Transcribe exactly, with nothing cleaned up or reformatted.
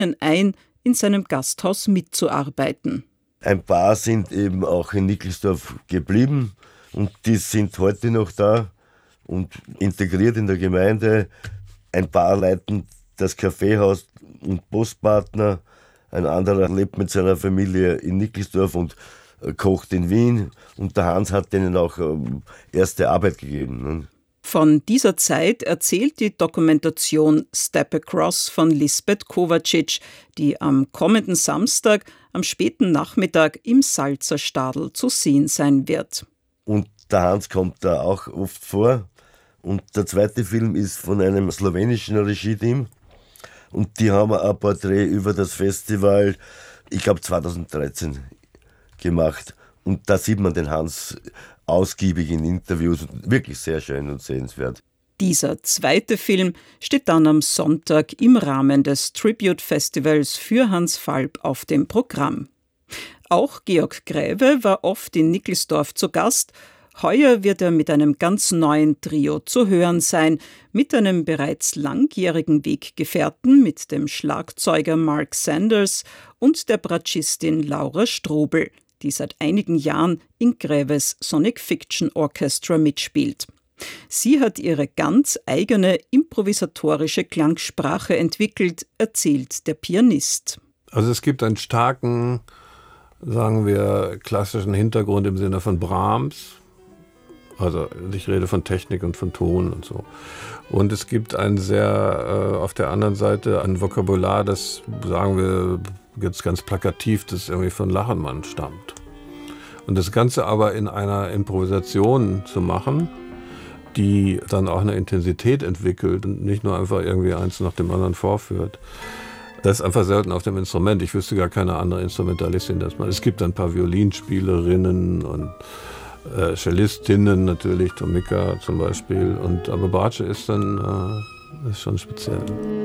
ein, in seinem Gasthaus mitzuarbeiten. Ein paar sind eben auch in Nickelsdorf geblieben und die sind heute noch da und integriert in der Gemeinde. Ein paar leiten das Kaffeehaus und Postpartner. Ein anderer lebt mit seiner Familie in Nickelsdorf und kocht in Wien. Und der Hans hat denen auch erste Arbeit gegeben. Von dieser Zeit erzählt die Dokumentation Step Across von Lisbeth Kovacic, die am kommenden Samstag am späten Nachmittag im Salzerstadl zu sehen sein wird. Und der Hans kommt da auch oft vor. Und der zweite Film ist von einem slowenischen Regie-Team. Und die haben ein Porträt über das Festival, ich glaube zweitausenddreizehn, gemacht. Und da sieht man den Hans ausgiebig in Interviews. Wirklich sehr schön und sehenswert. Dieser zweite Film steht dann am Sonntag im Rahmen des Tribute-Festivals für Hans Falb auf dem Programm. Auch Georg Gräve war oft in Nickelsdorf zu Gast. Heuer wird er mit einem ganz neuen Trio zu hören sein, mit einem bereits langjährigen Weggefährten, mit dem Schlagzeuger Mark Sanders und der Bratschistin Laura Strobel, die seit einigen Jahren in Gräves Sonic Fiction Orchestra mitspielt. Sie hat ihre ganz eigene improvisatorische Klangsprache entwickelt, erzählt der Pianist. Also es gibt einen starken, sagen wir, klassischen Hintergrund im Sinne von Brahms. Also ich rede von Technik und von Ton und so. Und es gibt ein sehr, äh, auf der anderen Seite ein Vokabular, das, sagen wir, jetzt ganz plakativ, das irgendwie von Lachenmann stammt. Und das Ganze aber in einer Improvisation zu machen, die dann auch eine Intensität entwickelt und nicht nur einfach irgendwie eins nach dem anderen vorführt. Das ist einfach selten auf dem Instrument. Ich wüsste gar keine andere Instrumentalistin, das man. Es gibt ein paar Violinspielerinnen und äh, Cellistinnen natürlich, Tomika zum Beispiel. Und aber Bratsche ist dann äh, ist schon speziell.